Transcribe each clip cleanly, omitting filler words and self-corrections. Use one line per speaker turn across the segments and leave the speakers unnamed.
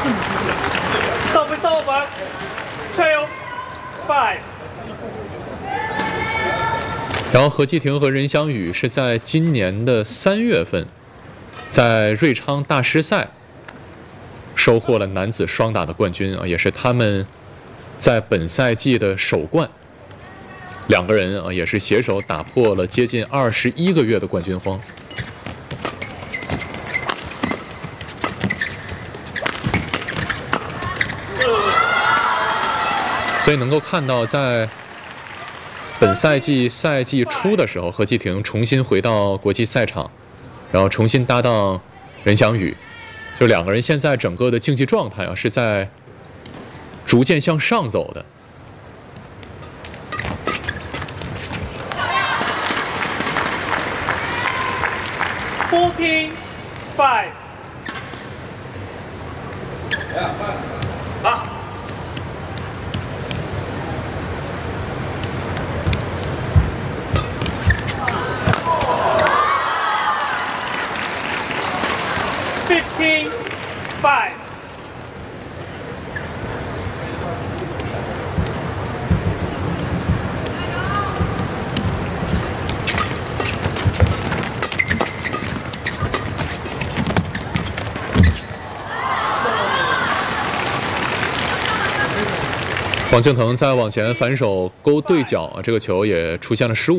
Service over. 12-5。
然后何继廷和任翔宇是在今年的3月份，在瑞昌大师赛收获了男子双打的冠军啊，也是他们在本赛季的首冠。两个人啊也是携手打破了接近21个月的冠军荒。所以能够看到，在本赛季赛季初的时候，何继廷重新回到国际赛场，然后重新搭档任翔宇，就两个人现在整个的竞技状态啊是在逐渐向上走的。
14-5。啊。15-5。
黄敬腾在往前反手勾对角，这个球也出现了失误。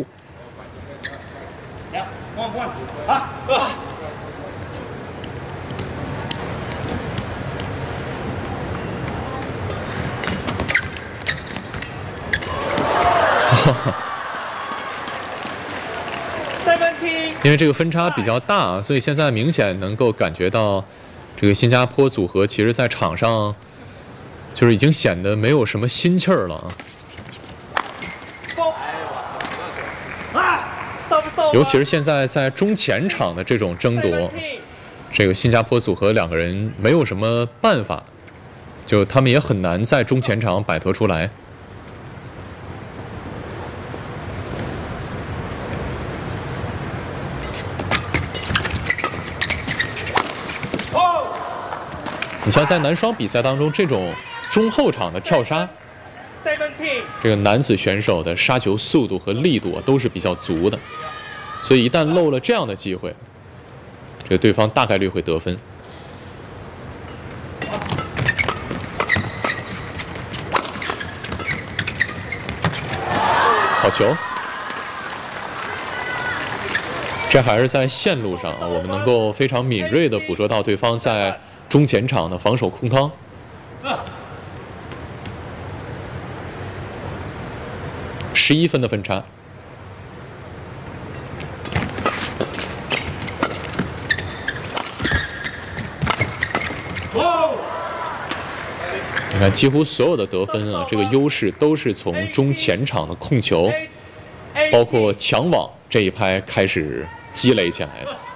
因为这个分差比较大，所以现在明显能够感觉到，这个新加坡组合其实在场上就是已经显得没有什么心气儿了啊。尤其是现在在中前场的这种争夺，这个新加坡组合两个人没有什么办法，就他们也很难在中前场摆脱出来。你像在男双比赛当中，这种中后场的跳杀，这个男子选手的杀球速度和力度都是比较足的，所以一旦漏了这样的机会，这个对方大概率会得分。好球！这还是在线路上啊，我们能够非常敏锐地捕捉到对方在中前场的防守空当。11分的分差。你看，几乎所有的得分啊，这个优势都是从中前场的控球，包括抢网这一拍开始积累起来的。